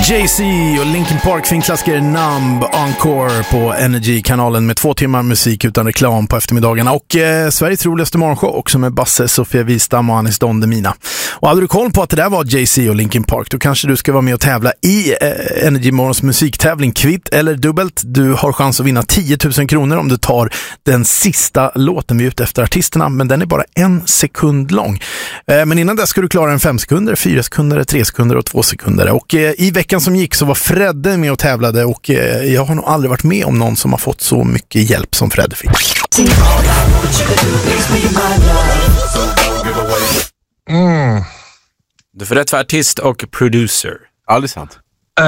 Jay-Z och Linkin Park finklassiker Numb Encore på Energy-kanalen med 2 timmar musik utan reklam på eftermiddagarna och Sveriges roligaste morgonshow också med Basse, Sofia Wistam och Anis Don Demina. Och hade du koll på att det där var Jay-Z och Linkin Park, då kanske du ska vara med och tävla i Energy Morgons musiktävling Kvitt eller dubbelt. Du har chans att vinna 10 000 kronor om du tar den sista låten vi är ute efter artisterna, men den är bara 1 sekund lång. Men innan det ska du klara en 5 sekunder, 4 sekunder, 3 sekunder och 2 sekunder. Och i veckan som gick så var Fredde med och tävlade och jag har nog aldrig varit med om någon som har fått så mycket hjälp som Fredde fick. Du får rätt för artist och producer. Ja, det är sant.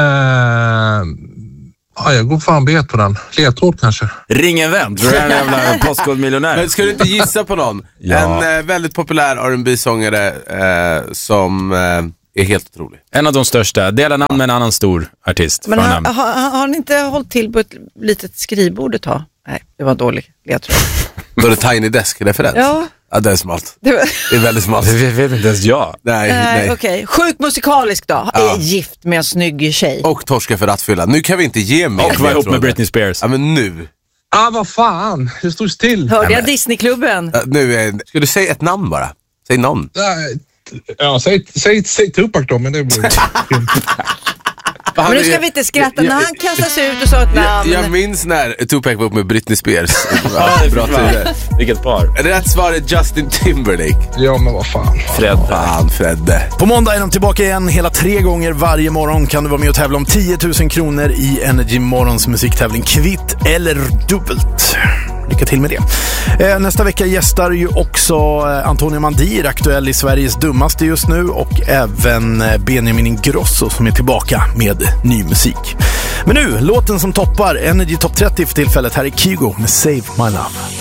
Ja, jag går fan bet på den. Ledtråd kanske. Ring en vän, tror jag är en jävla postkodmiljonär. Men ska du inte gissa på någon? Ja. En väldigt populär R&B-sångare som är helt otrolig. En av de största. Dela namn med en annan stor artist. Men har ni inte hållit till på ett litet skrivbord ett tag? Nej, det var dålig ledtråd. Var det Tiny Desk-referens? Ja. Ja, det är smalt. Det är väldigt smalt. Det vet inte ens jag. Nej. Okej. Sjukt musikalisk då. Ja. Gift med en snygg tjej. Och torska för rattfylla. Nu kan vi inte ge mer. Och var ihop med Britney Spears. Ja, men nu. Vad fan. Det stod still. Hörde jag Disneyklubben? Ska du säga ett namn bara? Säg någon. Ja, säg Tupac då, men det blir... Men nu ska vi inte skratta när han kastas ut och sa ett namn. Jag minns när Tupac var upp med Britney Spears. Ja, det är bra tider. Vilket par. Rätt svar är Justin Timberlake. Ja, men vad fan. Fredde. På måndag är de tillbaka igen hela 3 gånger varje morgon. Kan du vara med och tävla om 10 000 kronor i Energy Morgons musiktävling Kvitt eller dubbelt. Lycka till med det. Nästa vecka gästar ju också Antonio Mandir, aktuell i Sveriges dummaste just nu, och även Benjamin Ingrosso som är tillbaka med ny musik. Men nu, låten som toppar Energy Top 30 för tillfället, här är Kygo med Save My Love.